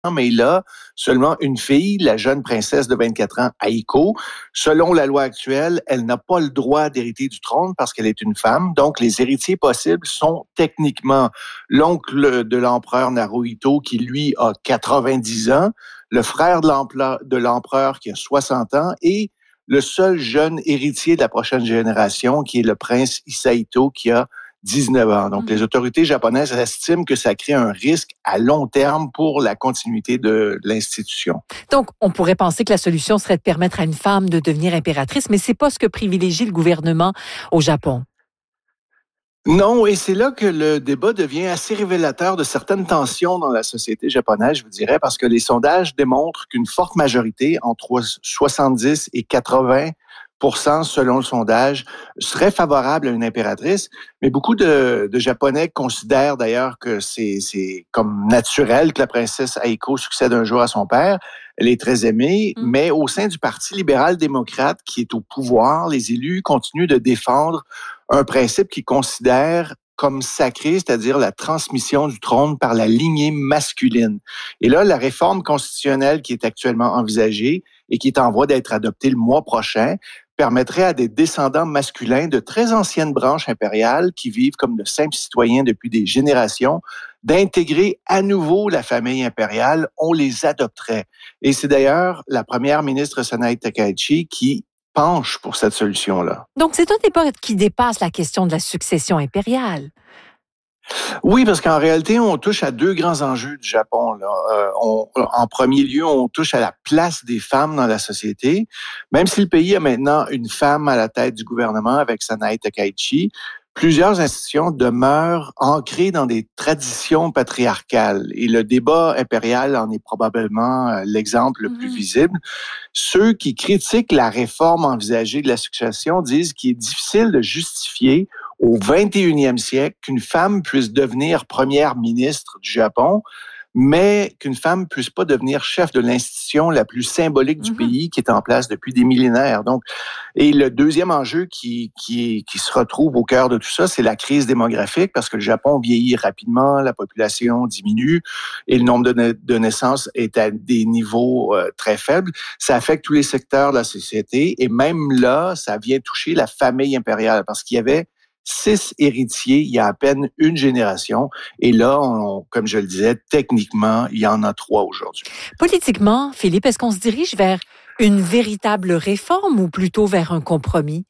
mais il a seulement une fille, la jeune princesse de 24 ans, Aiko. Selon la loi actuelle, elle n'a pas le droit d'hériter du trône parce qu'elle est une femme. Donc, les héritiers possibles sont techniquement l'oncle de l'empereur Naruhito, qui lui a 90 ans, le frère de l'empereur qui a 60 ans et le seul jeune héritier de la prochaine génération, qui est le prince Hisahito, qui a 19 ans. Donc, les autorités japonaises estiment que ça crée un risque à long terme pour la continuité de l'institution. Donc, on pourrait penser que la solution serait de permettre à une femme de devenir impératrice, mais c'est pas ce que privilégie le gouvernement au Japon. Non, et c'est là que le débat devient assez révélateur de certaines tensions dans la société japonaise, je vous dirais, parce que les sondages démontrent qu'une forte majorité, entre 70 et 80 selon le sondage, serait favorable à une impératrice. Mais beaucoup de Japonais considèrent d'ailleurs que c'est comme naturel que la princesse Aiko succède un jour à son père. Elle est très aimée, mais au sein du Parti libéral-démocrate qui est au pouvoir, les élus continuent de défendre un principe qu'ils considèrent comme sacré, c'est-à-dire la transmission du trône par la lignée masculine. Et là, la réforme constitutionnelle qui est actuellement envisagée et qui est en voie d'être adoptée le mois prochain permettrait à des descendants masculins de très anciennes branches impériales qui vivent comme de simples citoyens depuis des générations d'intégrer à nouveau la famille impériale. On les adopterait. Et c'est d'ailleurs la première ministre Sanae Takaichi qui penche pour cette solution-là. Donc, c'est un débat qui dépasse la question de la succession impériale. Oui, parce qu'en réalité, on touche à deux grands enjeux du Japon. Là. En premier lieu, on touche à la place des femmes dans la société. Même si le pays a maintenant une femme à la tête du gouvernement avec Sanae Takaichi, plusieurs institutions demeurent ancrées dans des traditions patriarcales. Et le débat impérial en est probablement l'exemple le plus visible. Ceux qui critiquent la réforme envisagée de la succession disent qu'il est difficile de justifier au 21e siècle qu'une femme puisse devenir première ministre du Japon, mais qu'une femme puisse pas devenir chef de l'institution la plus symbolique du pays qui est en place depuis des millénaires. Donc, et le deuxième enjeu qui se retrouve au cœur de tout ça, c'est la crise démographique parce que le Japon vieillit rapidement, la population diminue et le nombre de naissances est à des niveaux très faibles. Ça affecte tous les secteurs de la société et même là, ça vient toucher la famille impériale parce qu'il y avait 6 héritiers il y a à peine une génération. Et là, comme je le disais, techniquement, il y en a 3 aujourd'hui. Politiquement, Philippe, est-ce qu'on se dirige vers une véritable réforme ou plutôt vers un compromis?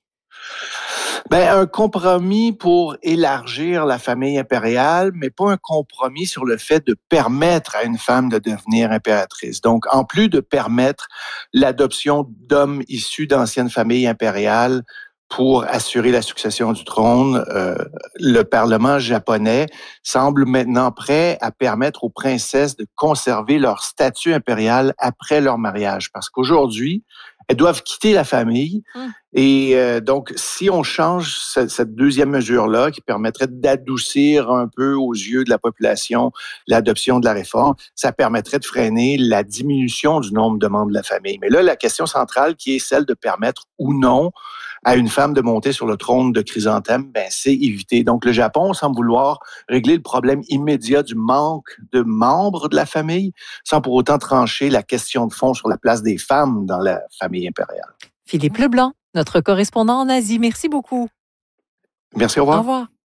Un compromis pour élargir la famille impériale, mais pas un compromis sur le fait de permettre à une femme de devenir impératrice. Donc, en plus de permettre l'adoption d'hommes issus d'anciennes familles impériales, pour assurer la succession du trône, le Parlement japonais semble maintenant prêt à permettre aux princesses de conserver leur statut impérial après leur mariage. Parce qu'aujourd'hui, elles doivent quitter la famille. Et donc, si on change cette deuxième mesure-là, qui permettrait d'adoucir un peu aux yeux de la population l'adoption de la réforme, ça permettrait de freiner la diminution du nombre de membres de la famille. Mais là, la question centrale qui est celle de permettre ou non à une femme de monter sur le trône de Chrysanthème, c'est évité. Donc, le Japon semble vouloir régler le problème immédiat du manque de membres de la famille, sans pour autant trancher la question de fond sur la place des femmes dans la famille impériale. Philippe Leblanc, notre correspondant en Asie. Merci beaucoup. Merci, au revoir. Au revoir.